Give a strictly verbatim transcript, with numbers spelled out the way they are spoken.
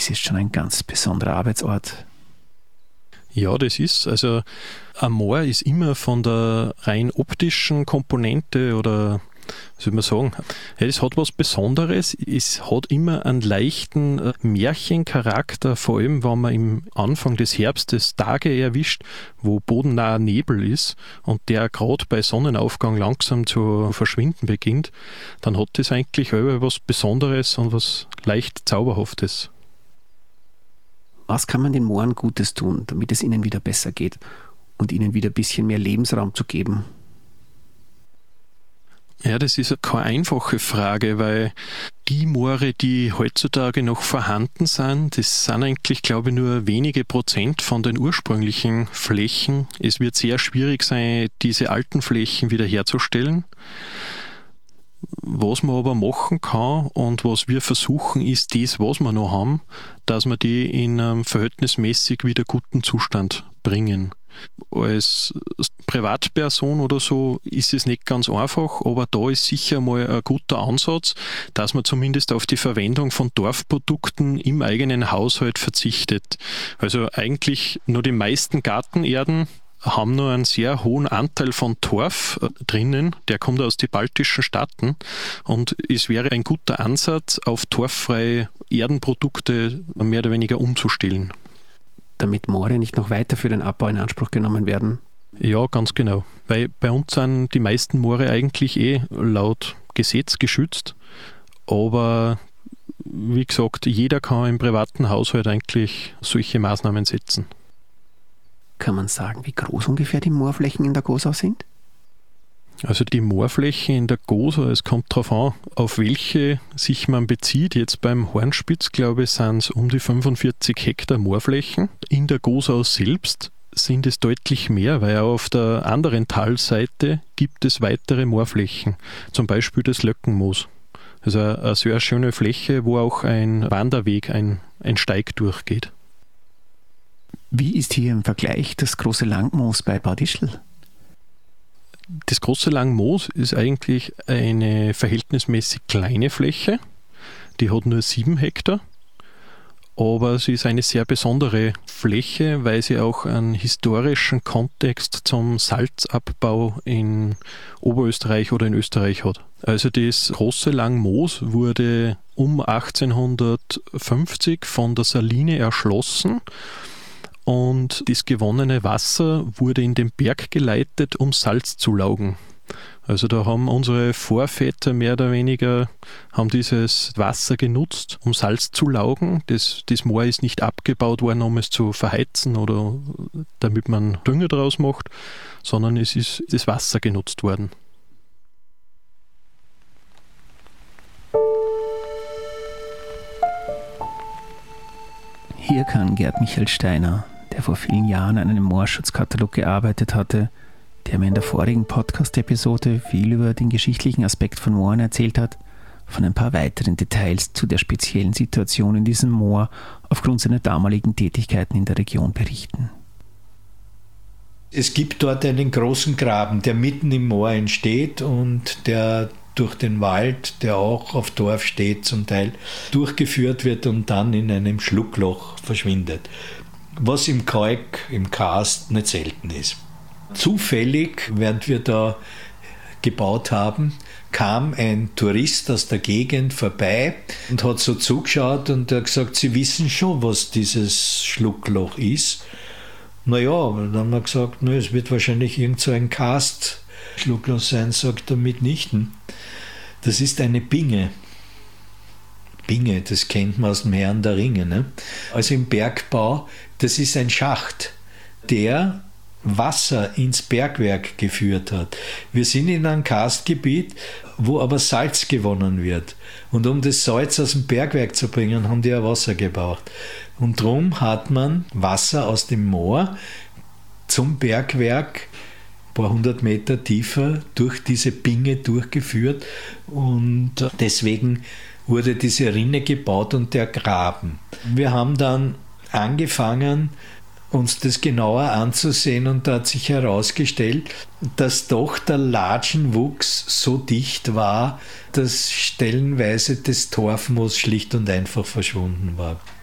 Das ist schon ein ganz besonderer Arbeitsort. Ja, das ist, also ein Moor ist immer von der rein optischen Komponente oder, wie soll man sagen, es hat was Besonderes, es hat immer einen leichten Märchencharakter, vor allem wenn man im Anfang des Herbstes Tage erwischt, wo bodennaher Nebel ist und der gerade bei Sonnenaufgang langsam zu verschwinden beginnt, dann hat das eigentlich auch was Besonderes und was leicht Zauberhaftes. Was kann man den Mooren Gutes tun, damit es ihnen wieder besser geht und ihnen wieder ein bisschen mehr Lebensraum zu geben? Ja, das ist keine einfache Frage, weil die Moore, die heutzutage noch vorhanden sind, das sind eigentlich, glaube ich, nur wenige Prozent von den ursprünglichen Flächen. Es wird sehr schwierig sein, diese alten Flächen wiederherzustellen. Was man aber machen kann und was wir versuchen, ist das, was wir noch haben, dass wir die in einem verhältnismäßig wieder guten Zustand bringen. Als Privatperson oder so ist es nicht ganz einfach, aber da ist sicher mal ein guter Ansatz, dass man zumindest auf die Verwendung von Torfprodukten im eigenen Haushalt verzichtet. Also eigentlich nur die meisten Gartenerden haben nur einen sehr hohen Anteil von Torf drinnen, der kommt aus den baltischen Staaten und es wäre ein guter Ansatz, auf torffreie Erdenprodukte mehr oder weniger umzustellen. Damit Moore nicht noch weiter für den Abbau in Anspruch genommen werden? Ja, ganz genau. Weil bei uns sind die meisten Moore eigentlich eh laut Gesetz geschützt, aber wie gesagt, jeder kann im privaten Haushalt eigentlich solche Maßnahmen setzen. Kann man sagen, wie groß ungefähr die Moorflächen in der Gosau sind? Also die Moorfläche in der Gosau, es kommt darauf an, auf welche sich man bezieht. Jetzt beim Hornspitz, glaube ich, sind es um die fünfundvierzig Hektar Moorflächen. In der Gosau selbst sind es deutlich mehr, weil auch auf der anderen Talseite gibt es weitere Moorflächen, zum Beispiel das Löckenmoos. Also eine sehr schöne Fläche, wo auch ein Wanderweg, ein, ein Steig durchgeht. Wie ist hier im Vergleich das große Langmoos bei Bad Ischl? Das große Langmoos ist eigentlich eine verhältnismäßig kleine Fläche. Die hat nur sieben Hektar. Aber sie ist eine sehr besondere Fläche, weil sie auch einen historischen Kontext zum Salzabbau in Oberösterreich oder in Österreich hat. Also das große Langmoos wurde um achtzehnhundertfünfzig von der Saline erschlossen. Und das gewonnene Wasser wurde in den Berg geleitet, um Salz zu laugen. Also da haben unsere Vorväter mehr oder weniger haben dieses Wasser genutzt, um Salz zu laugen. Das, das Moor ist nicht abgebaut worden, um es zu verheizen oder damit man Dünger draus macht, sondern es ist das Wasser genutzt worden. Hier kann Gerd Michael Steiner, der vor vielen Jahren an einem Moorschutzkatalog gearbeitet hatte, der mir in der vorigen Podcast-Episode viel über den geschichtlichen Aspekt von Mooren erzählt hat, von ein paar weiteren Details zu der speziellen Situation in diesem Moor aufgrund seiner damaligen Tätigkeiten in der Region berichten. Es gibt dort einen großen Graben, der mitten im Moor entsteht und der durch den Wald, der auch auf Torf steht, zum Teil durchgeführt wird und dann in einem Schluckloch verschwindet. Was im Kalk, im Karst nicht selten ist. Zufällig, während wir da gebaut haben, kam ein Tourist aus der Gegend vorbei und hat so zugeschaut und hat gesagt, Sie wissen schon, was dieses Schluckloch ist. Naja, dann haben wir gesagt, na, es wird wahrscheinlich irgend so ein Karstschluckloch sein, sagt er mitnichten. Das ist eine Binge. Binge, das kennt man aus dem Herrn der Ringe. Ne? Also im Bergbau, das ist ein Schacht, der Wasser ins Bergwerk geführt hat. Wir sind in einem Karstgebiet, wo aber Salz gewonnen wird. Und um das Salz aus dem Bergwerk zu bringen, haben die ja Wasser gebraucht. Und darum hat man Wasser aus dem Moor zum Bergwerk ein paar hundert Meter tiefer durch diese Binge durchgeführt. Und deswegen wurde diese Rinne gebaut und der Graben. Wir haben dann angefangen, uns das genauer anzusehen und da hat sich herausgestellt, dass doch der Latschenwuchs so dicht war, dass stellenweise das Torfmoos schlicht und einfach verschwunden war.